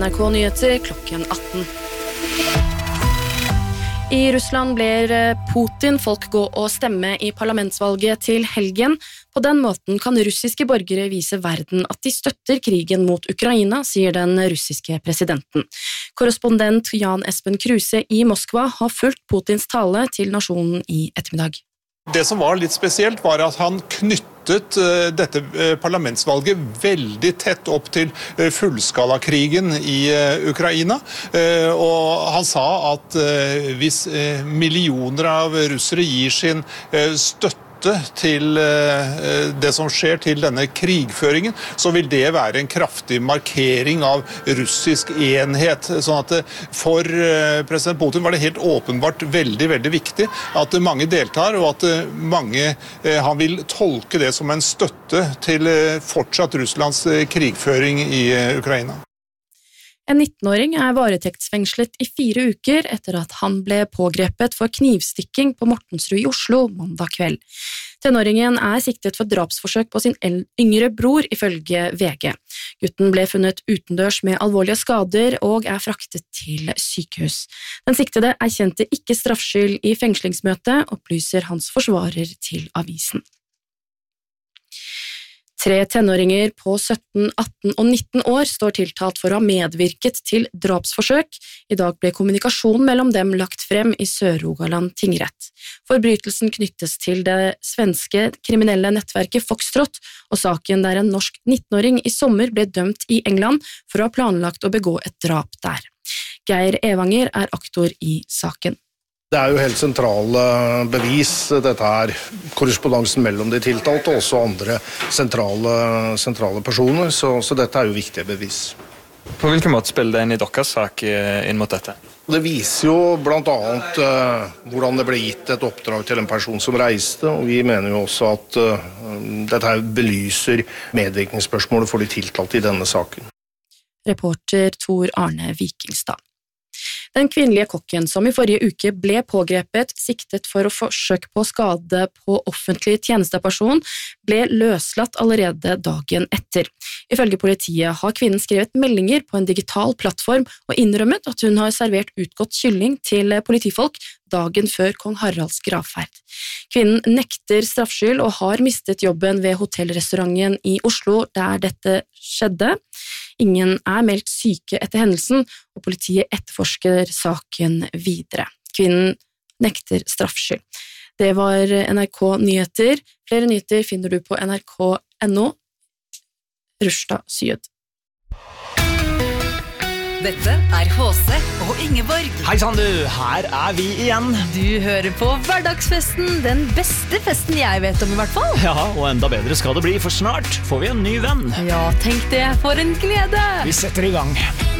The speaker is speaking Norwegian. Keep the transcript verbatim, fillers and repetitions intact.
N R K Nyheter klokken atten. I Russland blir Putin folk gå og stemme i parlamentsvalget til helgen. På den måten kan russiske borgere vise verden at de støtter krigen mot Ukraina, sier den russiske presidenten. Korrespondent Jan Espen Kruse i Moskva har fulgt Putins tale til nasjonen i ettermiddag. Det som var litt spesielt var at han knyttet dette parlamentsvalget veldig tett opp til fullskalakrigen i Ukraina. Og han sa at hvis millioner av russere gir sin støtte til det som skjer til denne krigføringen, så vil det være en kraftig markering av russisk enhet. Sånn at for president Putin var det helt åpenbart veldig, veldig viktig at mange deltar, og at mange, han vil tolke det som en støtte til fortsatt Russlands krigføring i Ukraina. En nittenåring er varetektsfengslet i fire uker etter at han ble pågrepet for knivstikking på Mortensrud i Oslo mandag kveld. Tenåringen er siktet for drapsforsøk på sin yngre bror, ifølge V G. Gutten ble funnet utendørs med alvorlige skader og er fraktet til sykehus. Den siktede erkjente ikke straffskyld i fengslingsmøtet, opplyser hans forsvarer til avisen. Tre tenåringer på sytten, atten og nitten år står tiltalt for å ha medvirket til drapsforsøk. I dag ble kommunikasjon mellom dem lagt frem i Sør-Rogaland tingrett. Forbrytelsen knyttes til det svenske kriminelle nettverket Foxtrot, og saken der en norsk nittenåring i sommer ble dømt i England for å ha planlagt å begå et drap der. Geir Evanger er aktor i saken. Det er jo helt sentrale bevis, dette her, korrespondansen mellom de tiltalte og også andre sentrale, sentrale personer, så, så dette er jo viktige bevis. På hvilken måte spiller det inn i deres sak inn mot dette? Det viser jo blant annet uh, hvordan det ble gitt et oppdrag til en person som reiste, og vi mener jo også at uh, dette her belyser medvirkningsspørsmålet for de tiltalte i denne saken. Reporter Tor Arne Vikingstad. Den kvinnelige kokken som i forrige uke ble pågrepet, siktet for å forsøke på skade på offentlig tjenesteperson, ble løslatt allerede dagen etter. Ifølge politiet har kvinnen skrevet meldinger på en digital plattform og innrømmet at hun har servert utgått kylling til politifolk dagen før kong Haralds gravferd. Kvinnen nekter straffskyld og har mistet jobben ved hotellrestauranten i Oslo der dette skjedde. Ingen er meldt syke etter hendelsen, og politiet etterforsker saken videre. Kvinnen nekter straffskyld. Det var N R K Nyheter. Flere nyheter finner du på N R K punktum N O. Rushda Syed. Dette er H C og Ingeborg. Hei sann du, her er vi igjen. Du hører på Hverdagsfesten, den beste festen jeg vet om i hvert fall. Ja, og enda bedre skal det bli, for snart får vi en ny venn. Ja, tenk det, for en glede. Vi setter i gang.